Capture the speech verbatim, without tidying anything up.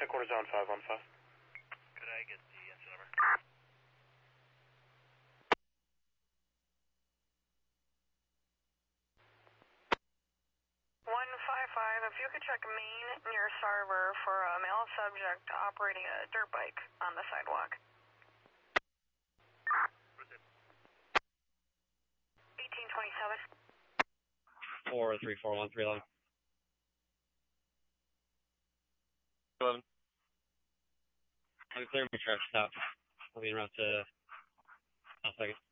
quarter zone five one five. Could I get the incident number? one five five, if you could check Main near Sarver for a male subject operating a dirt bike on the sidewalk. eighteen twenty-seven. four three four one three eleven. eleven. I'll be clearing my truck stop. I'll be en route to South Second.